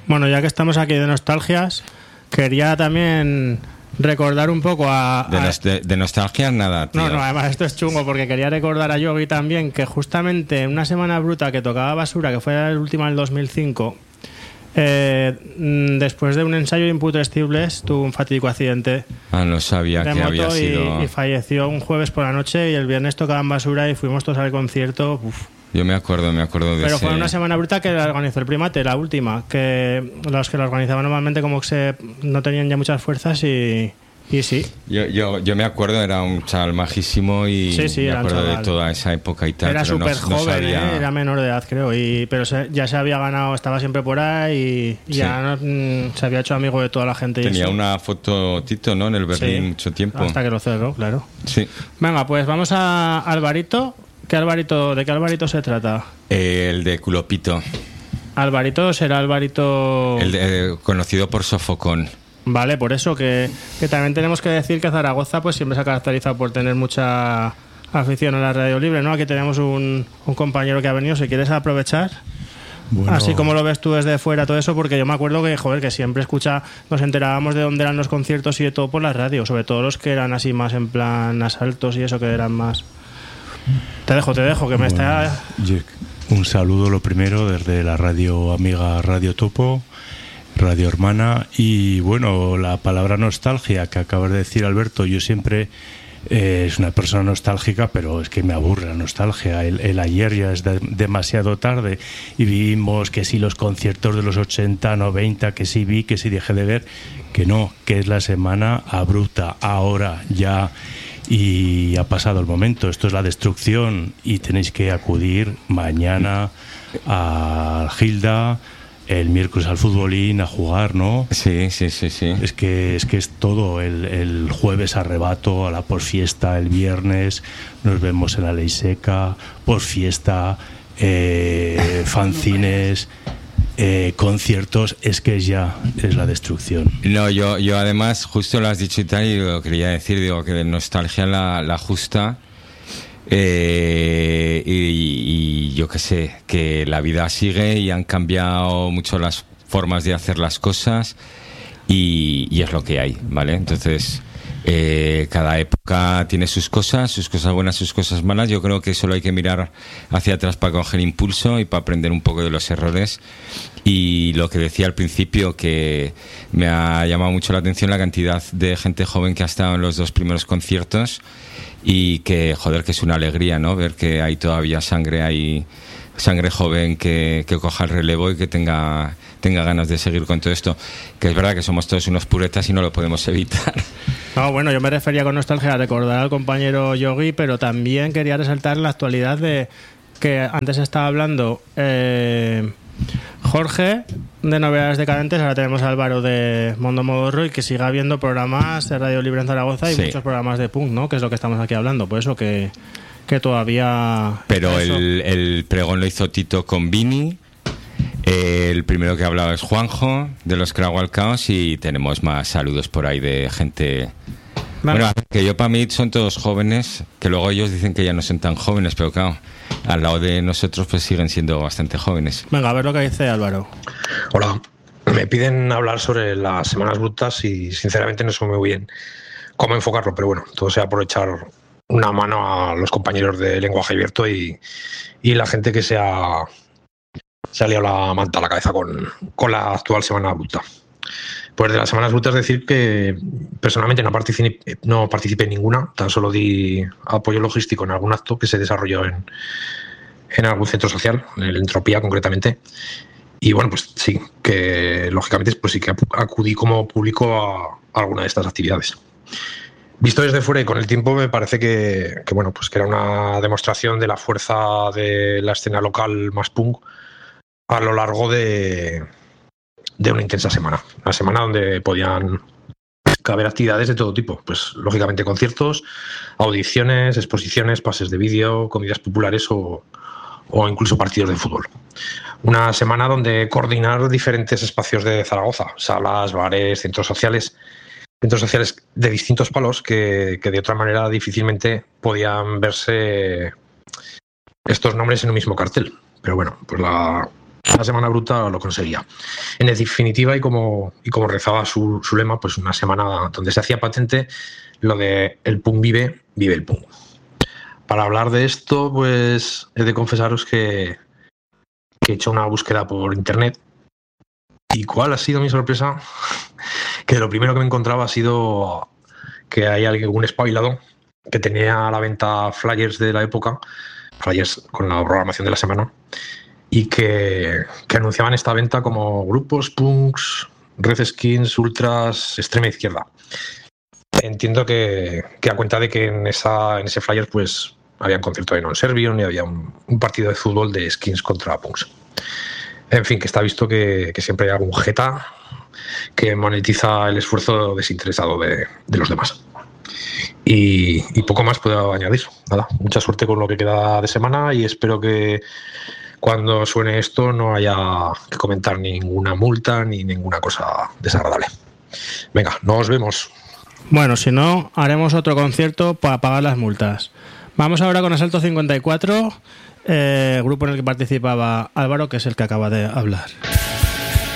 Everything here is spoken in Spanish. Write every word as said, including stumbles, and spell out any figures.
Bueno, ya que estamos aquí de nostalgias, quería también recordar un poco a... De, a... nos, de, de nostalgia nada, tío. No, no, además esto es chungo porque quería recordar a Yogi también que justamente en una semana bruta que tocaba Basura, que fue la última del dos mil cinco, eh, después de un ensayo de Imputestibles tuvo un fatídico accidente Ah, no sabía de que moto había y, sido... y falleció un jueves por la noche y el viernes tocaban Basura y fuimos todos al concierto. Uf. Yo me acuerdo, me acuerdo de Pero ese... fue una semana bruta que la organizó el Primate, la última, que los que la organizaban normalmente como que se, no tenían ya muchas fuerzas y, y sí. Yo, yo, yo me acuerdo, era un chaval majísimo y sí, sí, me acuerdo chaval. de toda esa época y tal. Era súper no, joven, no sabía... ¿eh? Era menor de edad creo, y, pero se, ya se había ganado, estaba siempre por ahí y Sí. ya no, se había hecho amigo de toda la gente. Y Tenía eso. una foto Tito, ¿no? En el Berlín Sí, mucho tiempo. hasta que lo cerró, claro. Sí. Venga, pues vamos a Alvarito. ¿Qué Alvarito, ¿De qué Alvarito se trata? Eh, el de Culopito. Alvarito será Alvarito... El de, eh, conocido por Sofocón. Vale, por eso que, que también tenemos que decir que Zaragoza pues siempre se ha caracterizado por tener mucha afición a la radio libre, ¿no? Aquí tenemos un, un compañero que ha venido, si quieres aprovechar. Bueno, Así como lo ves tú desde fuera, todo eso, porque yo me acuerdo que, joder, que siempre escucha, nos enterábamos de dónde eran los conciertos y de todo por la radio, sobre todo los que eran así más en plan asaltos y eso, que eran más... Te dejo, te dejo, que me bueno, está... Jack, un saludo lo primero desde la radio amiga Radio Topo, Radio Hermana, y bueno, la palabra nostalgia que acabas de decir, Alberto, yo siempre eh, es una persona nostálgica, pero es que me aburre la nostalgia. El, el ayer ya es de, demasiado tarde y vivimos que sí los conciertos de los ochenta, noventa, que sí vi, que sí dejé de ver, que no, que es la semana abrupta, ahora ya... Y ha pasado el momento, esto es la destrucción y tenéis que acudir mañana a Gilda, el miércoles al futbolín, a jugar, ¿no? Sí, sí, sí, sí. Es que es que es todo, el, el jueves arrebato, a la posfiesta, el viernes nos vemos en la Ley Seca, posfiesta, eh, fanzines... Eh, conciertos, es que ya es la destrucción. No, yo, yo además, justo lo has dicho y tal, y lo quería decir, digo, que de nostalgia la, la justa, eh, y, y yo qué sé, que la vida sigue y han cambiado mucho las formas de hacer las cosas y, y es lo que hay, ¿vale? Entonces... Eh, cada época tiene sus cosas, sus cosas buenas, sus cosas malas. Yo creo que solo hay que mirar hacia atrás para coger impulso y para aprender un poco de los errores. Y lo que decía al principio, que me ha llamado mucho la atención la cantidad de gente joven que ha estado en los dos primeros conciertos y que, joder, que es una alegría, ¿no? Ver que hay todavía sangre ahí, sangre joven que, que coja el relevo y que tenga, tenga ganas de seguir con todo esto. Que es verdad que somos todos unos puretas y no lo podemos evitar. No, bueno, yo me refería con nostalgia a recordar al compañero Yogi, pero también quería resaltar la actualidad de que antes estaba hablando eh, Jorge de Novedades Decadentes, ahora tenemos a Álvaro de Mondo Modorro y que siga habiendo programas de Radio Libre en Zaragoza y Sí. muchos programas de punk, ¿no? Que es lo que estamos aquí hablando, por eso que, que todavía... Pero eso. el, el pregón lo hizo Tito con Vini. El primero que ha hablado es Juanjo, de los Crowd Chaos, y tenemos más saludos por ahí de gente... Vale. Bueno, que yo para mí son todos jóvenes, que luego ellos dicen que ya no son tan jóvenes, pero claro, al lado de nosotros pues siguen siendo bastante jóvenes. Venga, a ver lo que dice Álvaro. Hola, me piden hablar sobre las semanas brutas y sinceramente no sé muy bien cómo enfocarlo, pero bueno, todo sea por echar una mano a los compañeros de Lenguaje Abierto y, y la gente que se ha... se ha liado la manta a la cabeza con, con la actual semana bruta. Pues de las semanas brutas decir que personalmente no participé, no participé en ninguna, tan solo di apoyo logístico en algún acto que se desarrolló en, en algún centro social, en el Entropía concretamente. Y bueno, pues sí, que lógicamente pues sí que acudí como público a, a alguna de estas actividades. Visto desde fuera y con el tiempo me parece que, que bueno, pues que era una demostración de la fuerza de la escena local más punk a lo largo de, de una intensa semana. Una semana donde podían caber actividades de todo tipo. Pues lógicamente conciertos, audiciones, exposiciones, pases de vídeo, comidas populares o, o incluso partidos de fútbol. Una semana donde coordinar diferentes espacios de Zaragoza, salas, bares, centros sociales, centros sociales de distintos palos que, que de otra manera difícilmente podían verse estos nombres en un mismo cartel. Pero bueno, pues la... la semana bruta lo conseguía. En definitiva, y como, y como rezaba su, su lema, pues una semana donde se hacía patente lo de el punk vive, vive el punk. Para hablar de esto, pues he de confesaros que, que he hecho una búsqueda por internet. ¿Y cuál ha sido mi sorpresa? Que lo primero que me encontraba ha sido que hay algún espabilado que tenía a la venta flyers de la época, flyers con la programación de la semana, y que, que anunciaban esta venta como grupos, punks, red skins, ultras, extrema izquierda. Entiendo que, que a cuenta de que en, esa, en ese flyer pues había un concierto de Non-Servium y había un, un partido de fútbol de skins contra punks. En fin, que está visto que, que siempre hay algún jeta que monetiza el esfuerzo desinteresado de, de los demás. Y, y poco más puedo añadir. Nada, mucha suerte con lo que queda de semana y espero que cuando suene esto no haya que comentar ninguna multa ni ninguna cosa desagradable. Venga, nos vemos. Bueno, si no, haremos otro concierto para pagar las multas. Vamos ahora con Asalto cincuenta y cuatro, eh, grupo en el que participaba Álvaro, que es el que acaba de hablar.